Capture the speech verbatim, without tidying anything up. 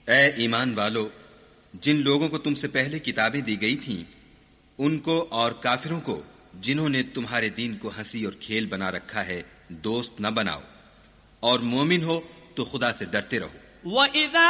ऐ ईमान वालो, जिन लोगों को तुमसे पहले किताबें दी गई थीं, उनको और काफिरों को जिन्होंने तुम्हारे दीन को हंसी और खेल बना रखा है, दोस्त न बनाओ, और मोमिन हो तो खुदा से डरते रहो।